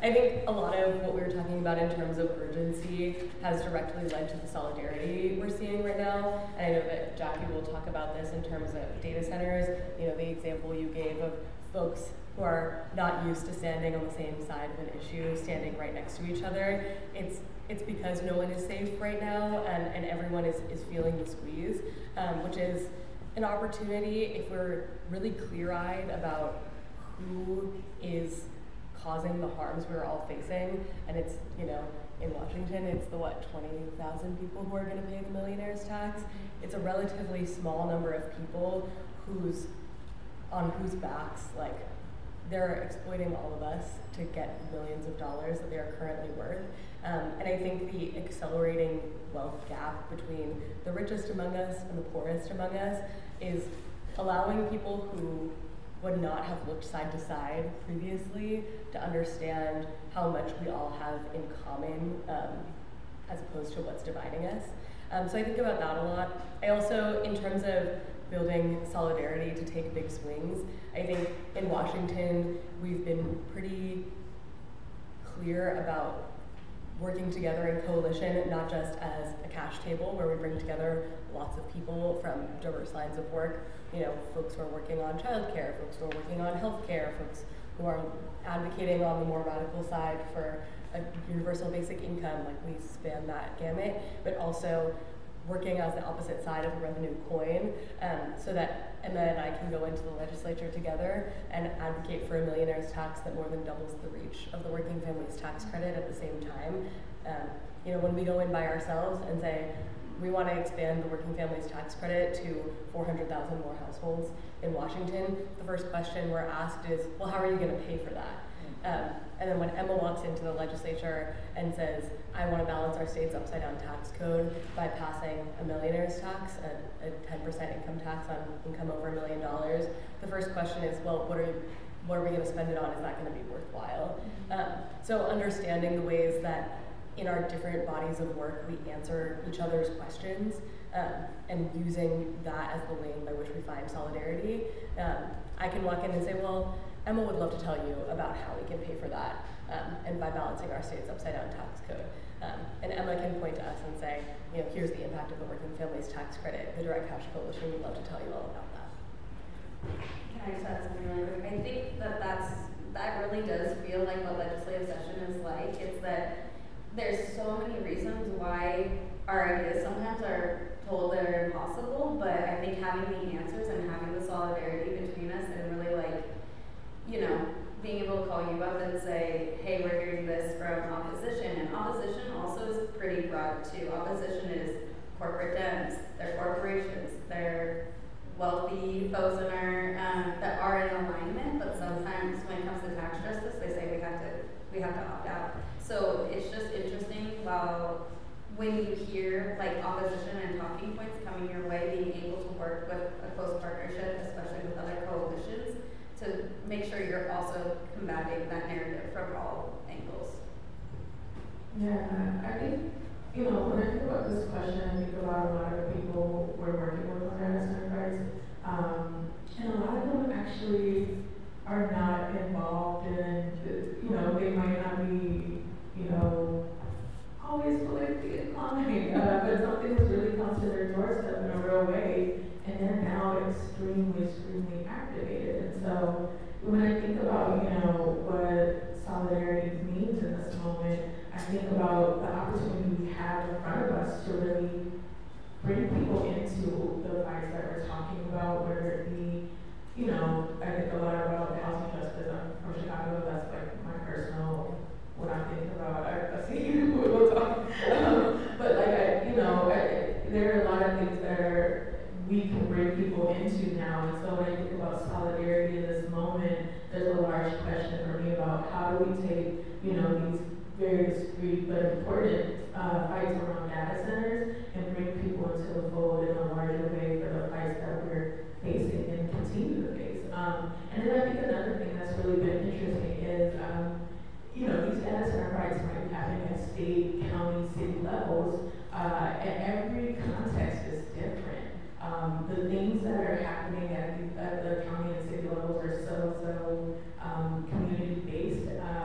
I think a lot of what we were talking about in terms of urgency has directly led to the solidarity we're seeing right now. And I know that Jackie will talk about this in terms of data centers. You know, the example you gave of folks who are not used to standing on the same side of an issue, standing right next to each other. It's because no one is safe right now, and everyone is feeling the squeeze, which is an opportunity if we're really clear-eyed about who is causing the harms we're all facing. And it's, you know, in Washington, it's the 20,000 people who are going to pay the millionaire's tax. It's a relatively small number of people on whose backs, like, they're exploiting all of us to get millions of dollars that they are currently worth. And I think the accelerating wealth gap between the richest among us and the poorest among us is allowing people who would not have looked side to side previously to understand how much we all have in common as opposed to what's dividing us. So I think about that a lot. I also, in terms of building solidarity to take big swings, I think in Washington, we've been pretty clear about working together in coalition, not just as a cash table where we bring together lots of people from diverse lines of work, you know, folks who are working on childcare, folks who are working on healthcare, folks who are advocating on the more radical side for a universal basic income, like we span that gamut, but also working as the opposite side of a revenue coin, so that Emma and I can go into the legislature together and advocate for a millionaire's tax that more than doubles the reach of the working families tax credit at the same time. You know, when we go in by ourselves and say, we want to expand the working families tax credit to 400,000 more households in Washington, the first question we're asked is, well, how are you going to pay for that? And then when Emma walks into the legislature and says, I want to balance our state's upside down tax code by passing a millionaire's tax, a 10% income tax on income over $1 million, the first question is, well, what are we going to spend it on? Is that going to be worthwhile? So understanding the ways that in our different bodies of work we answer each other's questions, and using that as the lane by which we find solidarity. I can walk in and say, well, Emma would love to tell you about how we can pay for that, and by balancing our state's upside down tax code. And Emma can point to us and say, you know, here's the impact of the Working Families Tax Credit. The Direct Cash Coalition would love to tell you all about that. Can I just add something really quick? I think that really does feel like what legislative session is like. It's that there's so many reasons why our ideas sometimes are told that are impossible, but I think having the answers and having the solidarity between us and really, like, you know, being able to call you up and say, hey, we're hearing this from opposition, and opposition also is pretty broad too. Opposition is corporate Dems, they're corporations, they're wealthy folks in our, that are in alignment, but sometimes when it comes to tax justice, they say we have to opt out. So it's just interesting when you hear like opposition and talking points coming your way, being able to work with a close partnership, especially with other coalitions, to make sure you're also combating that narrative from all angles. Yeah, I think, you know, when I think about this question, I think about a lot of people we're working with on data center rights, and a lot of them actually are not involved in, you know, they might not be, you know, always politically inclined, but something has really come to their doorstep in a real way, and they're now extremely activated. And so when I think about, you know, what solidarity means in this moment, I think about the opportunity we have in front of us to really bring people into the fights that we're talking about, whether it be, you know, I think a lot about housing justice. I'm from Chicago, that's like my personal, what I'm thinking about. I see you, we'll talk. But like, there are a lot of things that we can bring people into now. And so when I think about solidarity in this moment, there's a large question for me about how do we take, you know, these very discrete but important fights around data centers and bring people into the fold in a larger way for the fights that we're facing and continue to face. And then I think another thing that's really been interesting is, you know, these data center fights might be happening at state, county, city levels, and every context is different. The things